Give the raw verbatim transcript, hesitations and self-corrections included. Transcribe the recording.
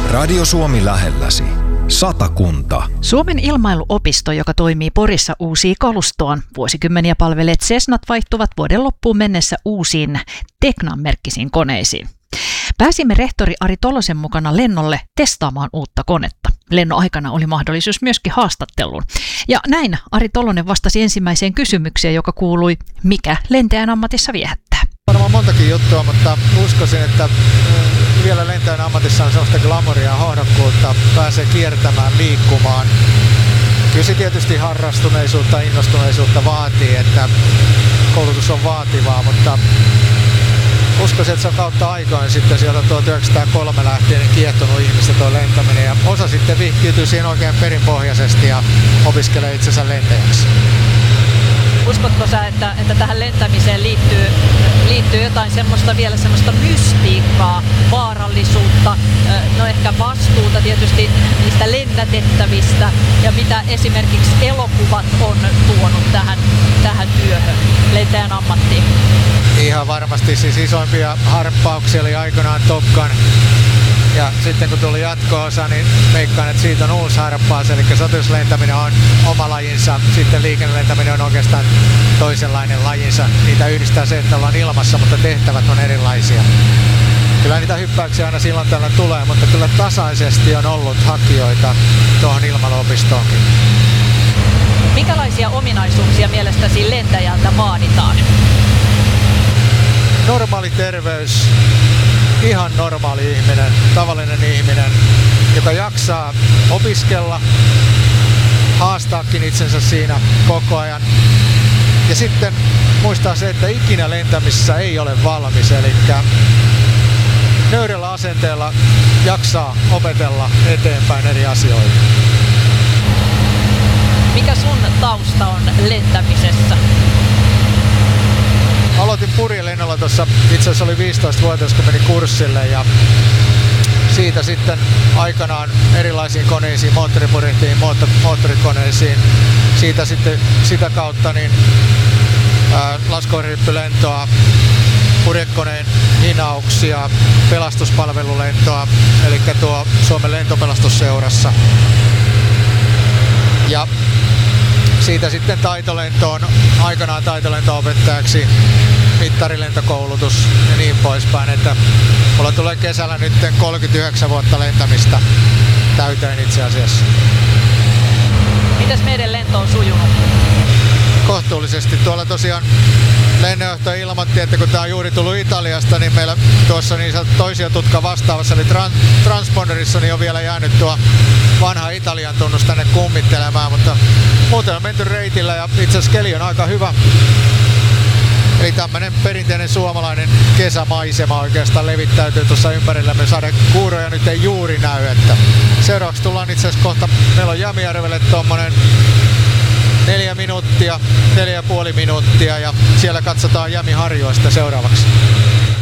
Radio Suomi lähelläsi. Satakunta. Suomen ilmailuopisto, joka toimii Porissa, uusii kalustoon. Vuosikymmeniä palvelleet Cessnat vaihtuvat vuoden loppuun mennessä uusiin Tecnan-merkkisiin koneisiin. Pääsimme rehtori Ari Tolosen mukana lennolle testaamaan uutta konetta. Lennon aikana oli mahdollisuus myöskin haastatteluun. Ja näin Ari Tolonen vastasi ensimmäiseen kysymykseen, joka kuului, mikä lentäjän ammatissa viehättää. Varmaan montakin juttua, mutta uskoisin, että vielä lentäjän ammatissa on sellaista glamoria ja hohdokkuutta, pääsee kiertämään, liikkumaan. Kyllä se tietysti harrastuneisuutta, innostuneisuutta vaatii, että koulutus on vaativaa, mutta uskoisin, että se on kautta aikoin sitten sieltä tuhatyhdeksänsataakolme lähtien kiehtonut ihmistä tuo lentäminen ja osa sitten vihkiytyy siihen oikein perinpohjaisesti ja opiskelee itsensä lentäjäksi. Uskotko sä, että, että tähän lentämiseen liittyy, liittyy jotain semmoista vielä semmoista mystiikkaa, vaarallisuutta, no ehkä vastuuta tietysti niistä lennätettävistä ja mitä esimerkiksi elokuvat on tuonut tähän, tähän työhön, lentäjän ammattiin? Ihan varmasti siis isoimpia harppauksia oli aikoinaan Top Gun. Ja sitten kun tuli jatko-osa, niin veikkaan, että siitä on uusi harppaus, eli sotilaslentäminen on oma lajinsa, sitten liikennelentäminen on oikeastaan toisenlainen lajinsa. Niitä yhdistää se, että ollaan ilmassa, mutta tehtävät on erilaisia. Kyllä niitä hyppäyksiä aina silloin tällä tulee, mutta kyllä tasaisesti on ollut hakijoita tuohon ilmailuopistoonkin. Minkälaisia ominaisuuksia mielestäsi lentäjältä vaaditaan? Normaali terveys. Ihan normaali ihminen, tavallinen ihminen, joka jaksaa opiskella, haastaakin itsensä siinä koko ajan. Ja sitten muistaa se, että ikinä lentämisessä ei ole valmis, eli nöyrällä asenteella jaksaa opetella eteenpäin eri asioita. Mikä sun tausta on lentämisessä? Aloitin purjelennolla tuossa, itse asiassa oli viisitoistavuotias, kun menin kurssille ja siitä sitten aikanaan erilaisiin koneisiin, moottoripurjehtiin, moottorikoneisiin. Siitä sitten sitä kautta niin laskuvarjohyppylentoa, purjekoneen hinauksia, pelastuspalvelulentoa, eli tuo Suomen lentopelastusseurassa. Ja siitä sitten taitolentoon, aikanaan taitolento-opettajaksi, mittarilentokoulutus ja niin poispäin, että mulla tulee kesällä nyt kolmekymmentäyhdeksän vuotta lentämistä täyteen itse asiassa. Mitäs meidän lento on sujunut? Kohtuullisesti. Tuolla tosiaan lennonjohto ilmoitti, että kun tää on juuri tullut Italiasta, niin meillä tuossa niin toisia tutka vastaavassa, eli tran- transponderissa, niin on vielä jäänyt tuo vanha Italian tunnus tänne kummittelemaan, mutta muuten on menty reitillä ja itse asiassa keli on aika hyvä. Eli tämmönen perinteinen suomalainen kesämaisema oikeastaan levittäytyy tuossa ympärillämme. Sadekuuroja nyt ei juuri näy, että seuraavaksi tullaan itse asiassa kohta, meillä on Jämijärvelle tommonen neljä minuuttia, neljä ja puoli minuuttia ja siellä katsotaan Jämiharjoista seuraavaksi.